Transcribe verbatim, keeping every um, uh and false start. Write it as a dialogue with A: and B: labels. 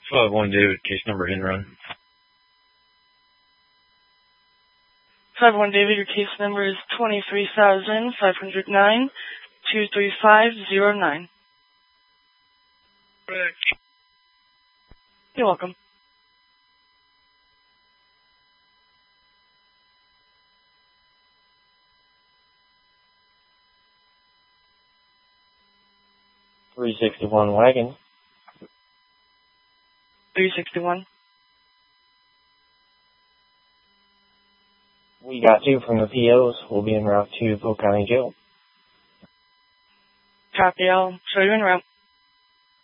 A: five one David, case number in run.
B: five one David, your case number is twenty-three thousand five hundred nine two three five zero nine. You're welcome.
A: three sixty-one wagon.
B: three sixty-one.
A: We got two from the P Os. We'll be en route to Polk County Jail.
B: Copy, I'll show you en route.